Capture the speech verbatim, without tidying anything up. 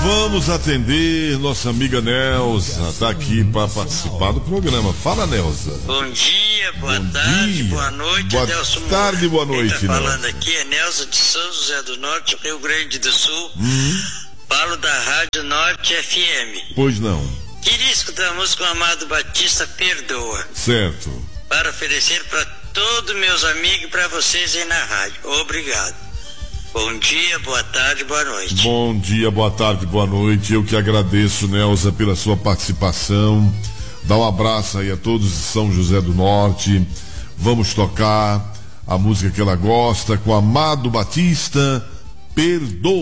vamos atender nossa amiga Nelza, tá aqui para participar do programa. Fala, Nelza. Bom dia, boa Bom tarde, dia. boa noite, boa Adelson Moura. tarde, boa noite, Quem tá falando Nelza. aqui é Nelza de São José do Norte, Rio Grande do Sul. Hum. Falo da Rádio Norte F M. Pois não. Queria escutar a música do Amado Batista, Perdoa. Certo. Para oferecer para todos meus amigos e para vocês aí na rádio. Obrigado. Bom dia, boa tarde, boa noite. Bom dia, boa tarde, boa noite. Eu que agradeço, Nelza, pela sua participação. Dá um abraço aí a todos de São José do Norte. Vamos tocar a música que ela gosta com Amado Batista, Perdoa.